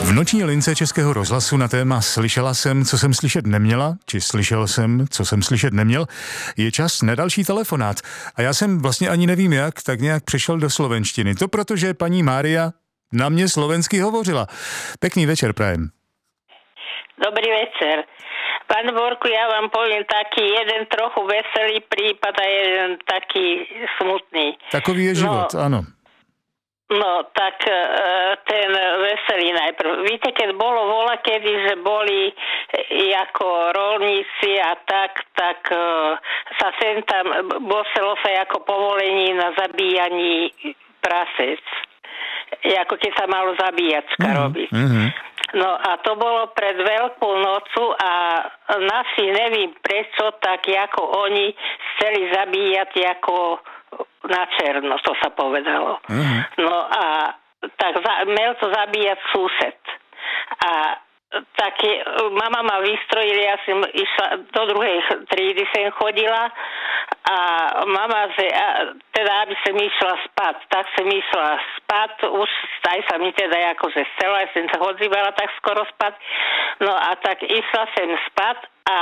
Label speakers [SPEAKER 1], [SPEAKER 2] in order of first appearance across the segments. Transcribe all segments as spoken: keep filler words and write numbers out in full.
[SPEAKER 1] V noční lince Českého rozhlasu na téma Slyšela jsem, co jsem slyšet neměla, či slyšel jsem, co jsem slyšet neměl, je čas na další telefonát. A já jsem vlastně ani nevím jak, tak nějak přešel do slovenštiny. To protože paní Mária na mě slovensky hovořila. Pekný večer prajem.
[SPEAKER 2] Dobrý večer. Pán Borku, ja vám poviem taký jeden trochu veselý prípad a jeden taký smutný.
[SPEAKER 1] Takový je život,
[SPEAKER 2] no,
[SPEAKER 1] áno.
[SPEAKER 2] No, tak ten veselý najprv. Víte, keď bolo voľa kedy, že boli ako rolníci a tak, tak sa sem tam boselo sa ako povolení na zabíjaní prasec. Ako keď sa malo zabíjačka mm-hmm. robiť. Mm-hmm. No a to bolo pred Veľkú nocu a naši nevím prečo, tak ako oni chceli zabíjať ako na černo, to sa povedalo. Uh-huh. No a tak za, mal to zabíjať sused. A tak je, mama ma vystrojila, ja som išla do druhej trídy, sem chodila a mama, že, a, teda aby som išla spať, tak som išla spať, už aj sa mi teda akože chcela, ja som sa odzývala tak skoro spať, no a tak išla som spať a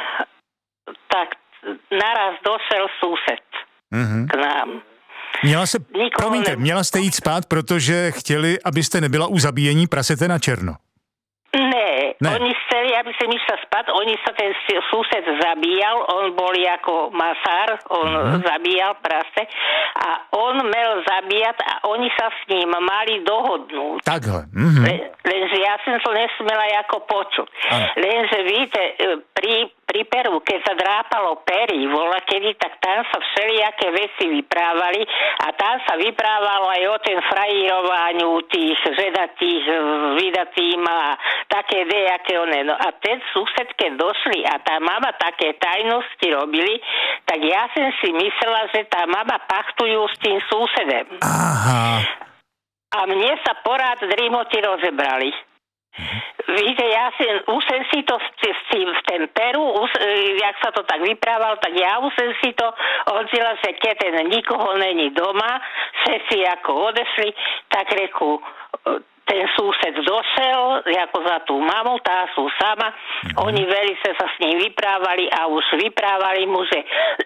[SPEAKER 2] tak naraz došel sused mm-hmm. k nám.
[SPEAKER 1] Měla se, promiňte, ne... měla jste jít spát, protože chtěli, abyste nebyla u zabíjení prasete na černo.
[SPEAKER 2] Ne, ne, oni chceli, aby som išla spať, oni sa ten sused zabíjal, on bol ako masár, on mm. zabíjal prase a on mal zabíjať a oni sa s ním mali dohodnúť.
[SPEAKER 1] Takhle. Mm-hmm.
[SPEAKER 2] Le, lenže ja som to nesmela ako počuť. Ano. Lenže víte, pri, pri Peru, keď sa drápalo pery, voľa kedy, tak tam sa všelijaké veci vyprávali a tam sa vyprávalo aj o ten frajírovaniu tých ženatých vydatým a také dejaké one. No a ten sused, keď došli a tá mama také tajnosti robili, tak ja som si myslela, že tá mama pachtujú s tým susedem.
[SPEAKER 1] Aha.
[SPEAKER 2] A mne sa porád drímoti rozebrali. Víte, ja si, už som si to v ten Peru, už, jak sa to tak vyprával, tak ja už som si to odzila, že keď ten nikoho není doma, všetci ako odešli, tak reku, ten sused došel, ako za tú mamu, tá sú sama, mm-hmm. oni veľmi sa s ním vyprávali a už vyprávali mu, že,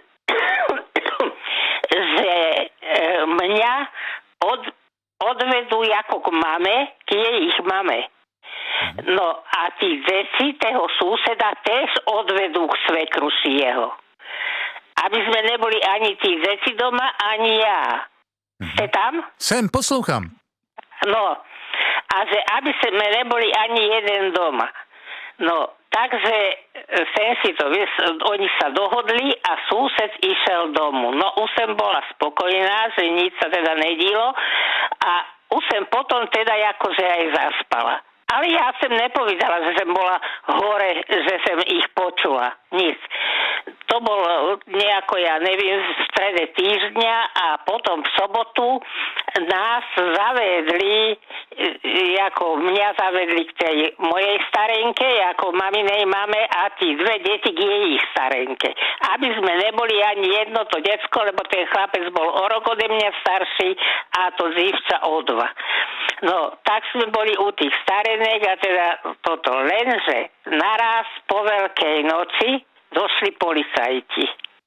[SPEAKER 2] že e, mňa od, odvedú ako k mame, k jej ich mame. No a tí deti toho suseda tiež odvedú k svekruši jeho. Aby sme neboli ani tí deti doma, ani ja. Mm-hmm. Ste tam?
[SPEAKER 1] Sem, posloucham.
[SPEAKER 2] No, a že aby sme neboli ani jeden doma. No, takže sem si to, oni sa dohodli a sused išiel domu. No, už som bola spokojná, že nič sa teda nedilo a už som potom teda akože aj zaspala. Ale ja som nepovedala, že som bola hore, že som ich počula. Nic. To bolo nejako, ja neviem, v strede týždňa a potom v sobotu nás zavedli, ako mňa zavedli k tej mojej starenke, ako maminej mame a tí dve deti k jej ich starenke. Aby sme neboli ani jedno to decko, lebo ten chlapec bol o rok ode mňa starší a to dzívča o dva. No, tak sme boli u tých starenek a teda toto. Lenže naraz po Veľkej noci došli policajti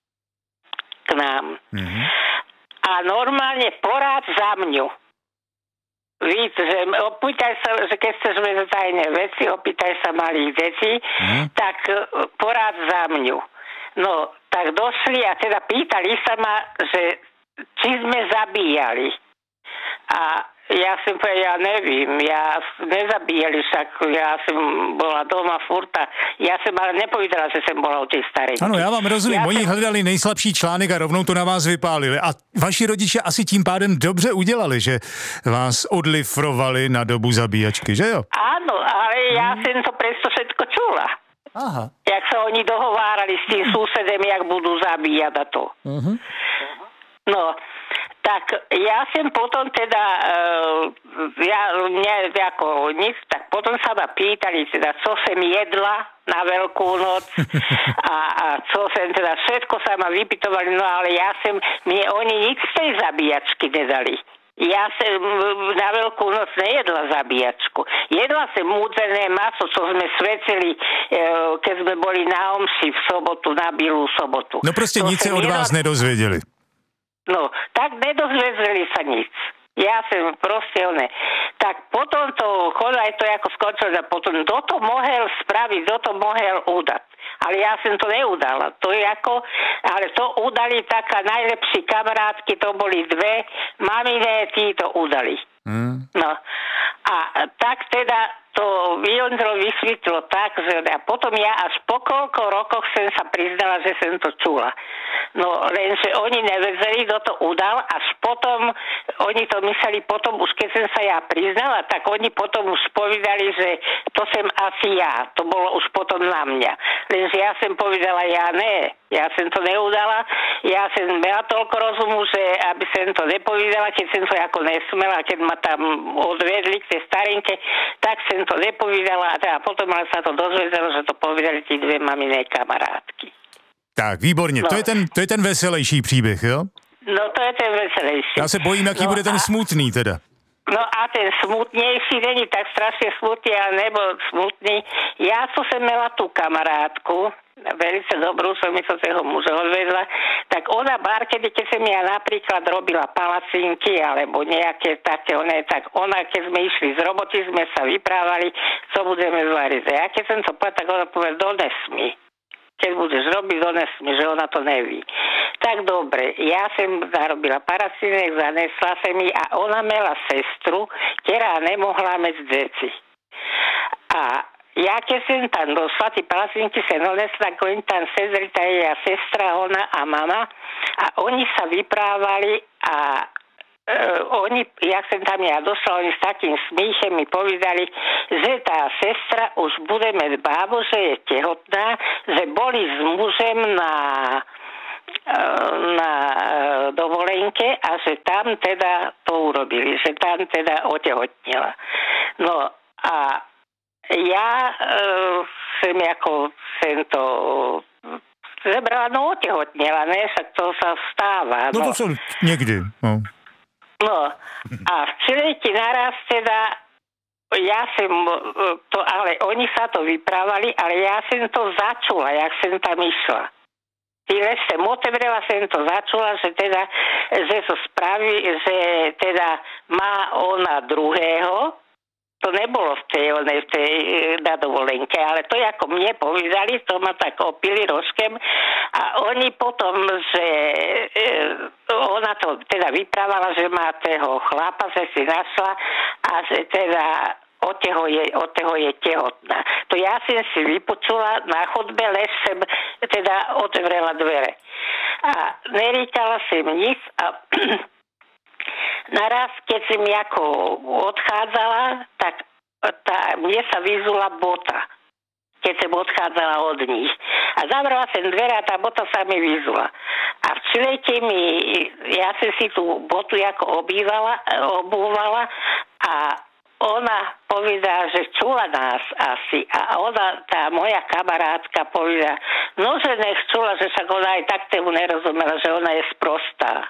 [SPEAKER 2] k nám. Mm-hmm. A normálne porád za mňu. Víte, že opýtaj sa, že keď chceš vedieť tajné veci, opýtaj sa malých detí, mm-hmm. tak porád za mňu. No, tak došli a teda pýtali sa ma, že či sme zabíjali. A ja som povedal, ja nevím, ja nezabíjali však, ja som bola doma furta, ja som ale nepovedala, že som bola u tej starej.
[SPEAKER 1] Ano, já vám rozumím, ja oni som... hledali nejslabší článek a rovnou to na vás vypálili. A vaši rodiče asi tím pádem dobře udělali, že vás odlifrovali na dobu zabíjačky, že jo?
[SPEAKER 2] Áno, ale ja hmm. som to presto všetko čula. Aha. Jak sa oni dohovárali s tým susedem, jak budú zabíjať a to. Uh-huh. No, tak ja som potom teda, uh, ja, mňa ako nic, tak potom sa ma pýtali, teda, čo som jedla na Veľkú noc a, a čo som teda, všetko sa ma vypytovali, no ale ja som, mne oni nič z tej zabíjačky nedali. Ja som na Veľkú noc nejedla zabíjačku. Jedla som múdzené maso, čo sme svetili, keď sme boli na omši v sobotu, na Bílú sobotu.
[SPEAKER 1] No proste
[SPEAKER 2] to
[SPEAKER 1] nic sa od
[SPEAKER 2] jedla...
[SPEAKER 1] vás nedozvedeli.
[SPEAKER 2] No, tak nedozvedeli sa nic. Ja som proste one. Tak potom to, chodaj to ako skončilo, a potom kto to mohol spraviť, kto to mohol udať. Ale ja som to neudala. To je ako, ale to udali taká najlepší kamarátky, to boli dve, maminé, tí to udali. Mm. No. A tak teda to Jondro vysvetlo tak, že a potom ja až po koľko rokoch som sa priznala, že som to čula. No, lenže oni nevedeli, kto to udal, až potom, oni to mysleli potom, už keď som sa ja priznala, tak oni potom už povedali, že to som asi ja. To bolo už potom na mňa. Lenže ja som povedala, ja ne. Ja som to neudala. Ja som mala toľko rozumu, že aby som to nepovedala, keď som to ako nesmela, keď ma tam odvedli k tej starinke, tak som to nepovedala a teda potom sa to dozvedelo, že to povedali tí dve maminé kamarátky.
[SPEAKER 1] Tak, výborně. No. To je ten, to je ten veselejší příběh, jo?
[SPEAKER 2] No, to je ten veselejší.
[SPEAKER 1] Já se bojím, jaký no bude ten a... smutný teda.
[SPEAKER 2] No a ten smutnejší není tak strašne smutný, ale nebol smutný. Ja som sem mala tú kamarátku, veľmi dobrú, som mi to toho muža odvedla, tak ona bar, kedy keď som ja napríklad robila palacinky, alebo nejaké také, one, tak ona, keď sme išli z roboty, sme sa vyprávali, co budeme zvariť. A ja keď som to povedal, tak ona povedala, dones mi. Keď budeš robiť, dones mi, že ona to neví. Tak dobre, ja som zarobila paracinek, zanesla som mi a ona mala sestru, ktorá nemohla mať deti. A ja keď som tam došla, tí paracinky sa donesla, ako im tam sedeli, tá jej sestra, ona a mama a oni sa vyprávali a Uh, oni, jak som tam ja došla, oni s takým smíchem mi povedali, že tá sestra už bude mať bábu, že je tehotná, že boli s mužem na, uh, na uh, dovolenke a že tam teda to urobili, že tam teda otehotnila. No a ja uh, som ako sem to zebrala, no otehotnila, ne, však to sa stáva.
[SPEAKER 1] No, no to som niekdy, no.
[SPEAKER 2] No a v Čilejti naraz teda, ja som to, ale oni sa to vyprávali, ale ja som to začula, jak som tam išla. Tyle som otevřela, som to začula, že teda, že to spraví, že teda má ona druhého. To nebolo v tej, v tej na dovolenke, ale to ako mne povedali, to ma tak opili rožkem a oni potom, že e, ona to teda vyprávala, že má toho chlapa, že si našla a že teda od teho je, od teho je tehotná. To ja som si vypočula na chodbe, lež som teda otvorila dvere. A neríkala som nic a naraz, keď som ako odchádzala, tak tá, mne sa vyzula bota, keď som odchádzala od nich. A zavrela som dvere a tá bota sa mi vyzula. A v Čilejte mi, ja som si tú botu ako obývala, obúvala a ona povedala, že čula nás asi. A ona, tá moja kamarátka povedala, no že nech čula, že však ona aj tak tomu nerozumela, že ona je sprostá.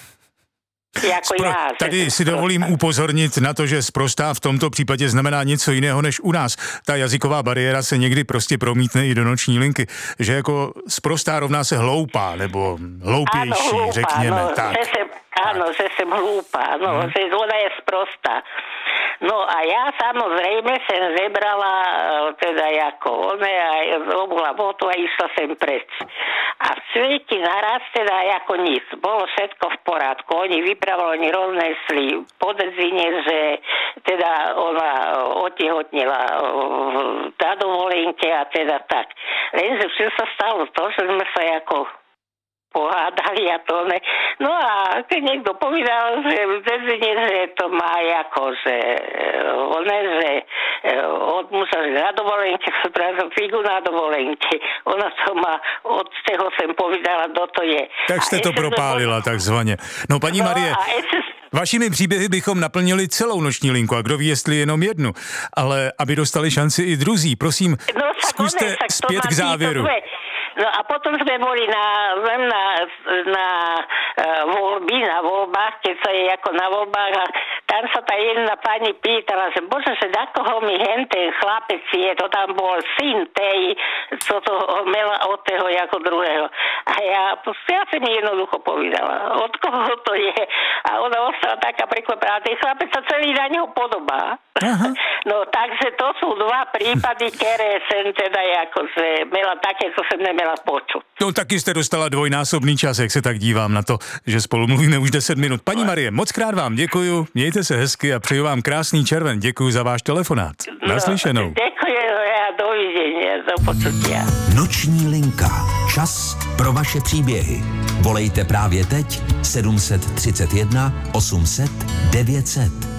[SPEAKER 2] Jako
[SPEAKER 1] Spro...
[SPEAKER 2] já,
[SPEAKER 1] Tady si dovolím upozornit na to, že sprostá v tomto případě znamená něco jiného než u nás. Ta jazyková bariéra se někdy prostě promítne i do noční linky, že jako sprostá rovná se hloupá, nebo hloupější,
[SPEAKER 2] ano, hlupa,
[SPEAKER 1] řekněme.
[SPEAKER 2] No,
[SPEAKER 1] tak.
[SPEAKER 2] Že jsem, áno, že som hlúpa, no, hmm. že ona je sprostá. No a ja samozrejme som zebrala teda ako one a obula botu a išla sem preč. A v Čilejti naraz teda ako nic. Bolo všetko v porádku. Oni vypravili, oni roznesli podezrenie, že teda ona otehotnila na dovolenke a teda tak. Lenže všetko sa stalo to, že sme sa ako pohádali a to ne. No a keď niekto povedal, že vzedzenie, že to má ako, že one, že od muža, že na dovolenke, som figu na dovolenke. Ona to má, od toho sem povedala, kto to je.
[SPEAKER 1] Tak jste to propálila, to... takzvaně. No, paní no, Marie, ešte... vašimi příběhy bychom naplnili celou noční linku a kdo ví, jestli jenom jednu. Ale aby dostali šanci i druzí, prosím,
[SPEAKER 2] no,
[SPEAKER 1] zkuste
[SPEAKER 2] one,
[SPEAKER 1] zpět k závěru.
[SPEAKER 2] No a potom sme boli na, na, na uh, voľby, na voľbách, keď sa je ako na voľbách a tam sa tá jedna pani pýtala, že bože, že na koho mi henten chlapec je, to tam bol syn tej, co to mela od toho ako druhého. A ja, ja sa mi jednoducho povedala, od koho to je. A ona ostala taká prekvapená, ten chlapec sa celý na neho podobá. Aha. No takže to sú dva prípady, ktoré som teda akože mela také, co som nemela počuť.
[SPEAKER 1] No taky jste dostala dvojnásobný čas, jak se tak dívám na to, že spolu mluvíme už deset minut. Paní Marie, moc krát vám děkuju, mějte se hezky a přeju vám krásný červen. Děkuju za váš telefonát. Naslyšenou.
[SPEAKER 2] No, děkuji a dovidenia, do počutia.
[SPEAKER 3] Noční linka. Čas pro vaše příběhy. Volejte právě teď sedm set třicet jedna osm set devět set.